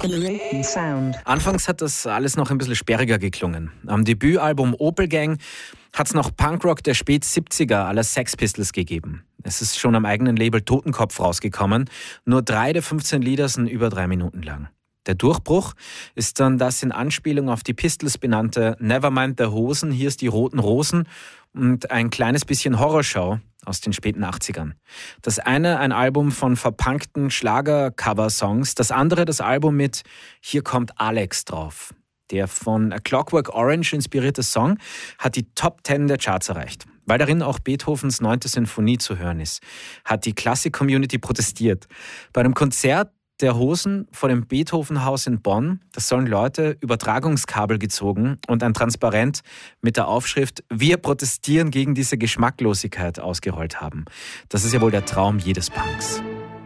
Generation Sound. Anfangs hat das alles noch ein bisschen sperriger geklungen. Am Debütalbum Opel Gang hat es noch Punkrock der Spät-70er aller Sex Pistols gegeben. Es ist schon am eigenen Label Totenkopf rausgekommen. Nur 3 der 15 Lieder sind über 3 Minuten lang. Der Durchbruch ist dann das in Anspielung auf die Pistols benannte Nevermind the Hosen, hier ist die Roten Rosen und ein kleines bisschen Horrorschau aus den späten 80ern. Das eine ein Album von verpunkten Schlager-Cover-Songs, das andere das Album mit Hier kommt Alex drauf. Der von A Clockwork Orange inspirierte Song hat die Top 10 der Charts erreicht. Weil darin auch Beethovens 9. Sinfonie zu hören ist, hat die Klassik-Community protestiert. Bei einem Konzert der Hosen vor dem Beethovenhaus in Bonn, das sollen Leute Übertragungskabel gezogen und ein Transparent mit der Aufschrift „Wir protestieren gegen diese Geschmacklosigkeit" ausgerollt haben. Das ist ja wohl der Traum jedes Punks.